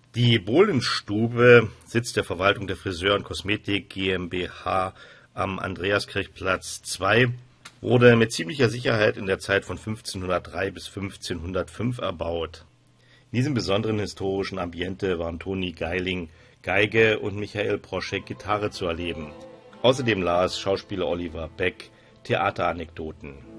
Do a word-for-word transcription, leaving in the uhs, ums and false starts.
Die Bohlenstube, Sitz der Verwaltung der Friseur und Kosmetik GmbH am Andreaskirchplatz zwei, wurde mit ziemlicher Sicherheit in der Zeit von fünfzehnhundertdrei bis fünfzehnhundertfünf erbaut. In diesem besonderen historischen Ambiente waren Toni Geiling Geige und Michael Proschek Gitarre zu erleben. Außerdem las Schauspieler Oliver Beck Theateranekdoten.